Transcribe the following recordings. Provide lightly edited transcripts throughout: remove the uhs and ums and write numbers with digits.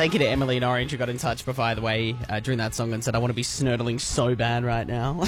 Thank you to Emily and Orange who got in touch, by the way, during that song and said, I want to be snurdling so bad right now.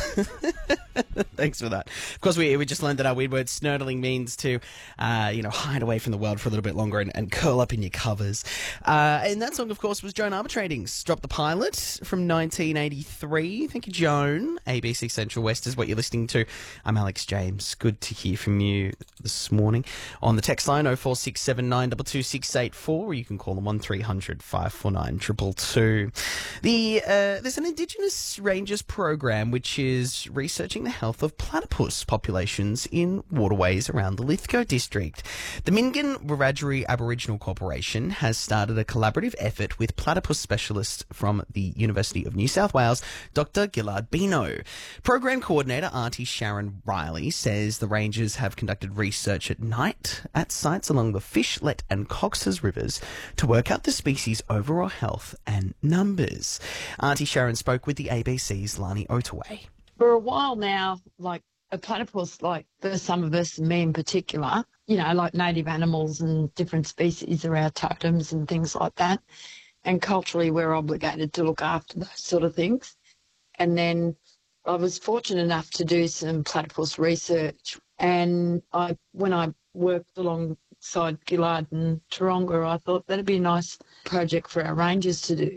Thanks for that. Of course, we just learned that our weird word snurdling means to, hide away from the world for a little bit longer and curl up in your covers. And that song, of course, was Joan Armatrading's Drop the Pilot from 1983. Thank you, Joan. ABC Central West is what you're listening to. I'm Alex James. Good to hear from you this morning. On the text line, 0467 22684, or you can call them 1300 549 222. There's an Indigenous Rangers program which is researching the health of platypus populations in waterways around the Lithgow district. The Mingan Wiradjuri Aboriginal Corporation has started a collaborative effort with platypus specialist from the University of New South Wales, Dr. Gillard Bino. Program coordinator Auntie Sharon Riley says the Rangers have conducted research at night at sites along the Fishlet and Cox's rivers to work out the species' overall health and numbers. Auntie Sharon spoke with the ABC's Lani Otaway. For a while now, like a platypus, like for some of us, me in particular, like native animals and different species are our totems and things like that. And culturally, we're obligated to look after those sort of things. And then I was fortunate enough to do some platypus research. And when I worked alongside Gillard and Taronga, I thought that'd be a nice project for our rangers to do.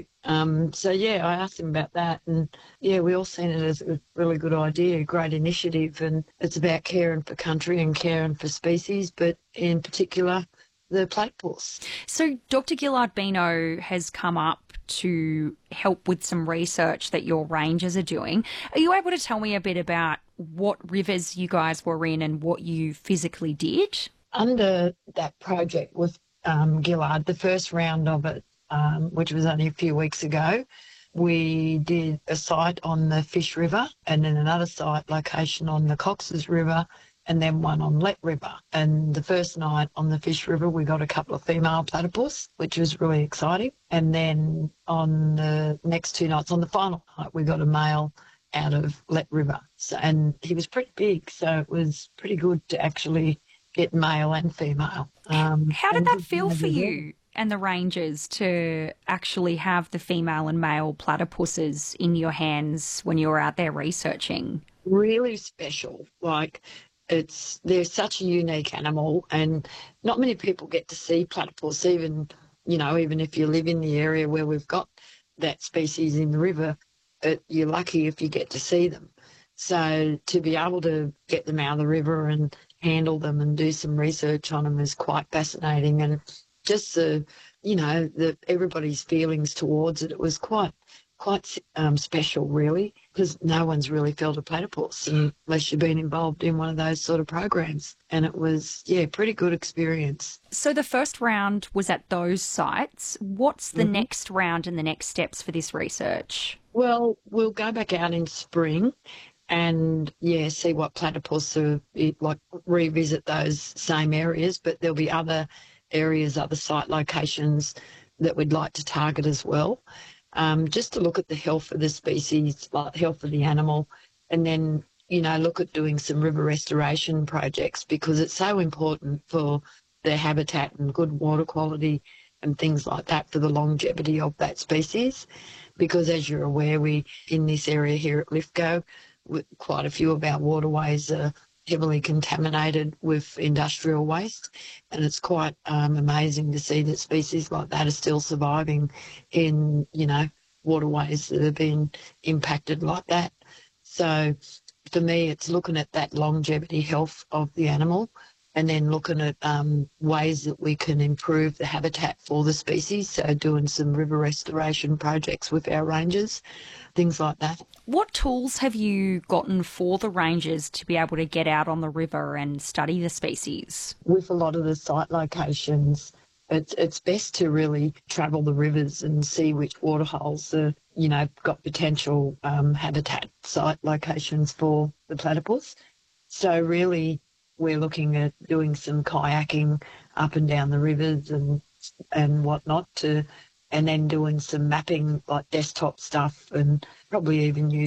I asked him about that, and we all seen it as a really good idea, a great initiative, and it's about caring for country and caring for species, but in particular the platypus. So Dr. Gillard Bino has come up to help with some research that your rangers are doing. Are you able to tell me a bit about what rivers you guys were in and what you physically did? Under that project with Gillard, the first round of it, which was only a few weeks ago, we did a site on the Fish River and then another site location on the Cox's River and then one on Let River. And the first night on the Fish River, we got a couple of female platypus, which was really exciting. And then on the next two nights, on the final night, we got a male out of Let River. And he was pretty big, so it was pretty good to actually get male and female. How did that feel for you and the rangers to actually have the female and male platypuses in your hands when you were out there researching? Really special. They're such a unique animal, and not many people get to see platypus, even if you live in the area where we've got that species in the river, you're lucky if you get to see them. So to be able to get them out of the river and handle them and do some research on them is quite fascinating. And just everybody's feelings towards it, it was quite special, really, because no one's really felt a platypus unless you've been involved in one of those sort of programs. And it was, pretty good experience. So the first round was at those sites. What's the next round and the next steps for this research? Well, we'll go back out in spring and, see what platypus are, revisit those same areas, but there'll be other areas, other site locations that we'd like to target as well. Just to look at the health of the species, health of the animal, and then, look at doing some river restoration projects because it's so important for their habitat and good water quality and things like that for the longevity of that species. Because as you're aware, in this area here at Lithgow, quite a few of our waterways are heavily contaminated with industrial waste, and it's quite amazing to see that species like that are still surviving in, waterways that have been impacted like that. So for me, it's looking at that longevity health of the animal and then looking at ways that we can improve the habitat for the species, so doing some river restoration projects with our rangers, things like that. What tools have you gotten for the rangers to be able to get out on the river and study the species? With a lot of the site locations, it's best to really travel the rivers and see which waterholes are, got potential habitat site locations for the platypus. So really, we're looking at doing some kayaking up and down the rivers and whatnot and then doing some mapping, like desktop stuff, and probably even use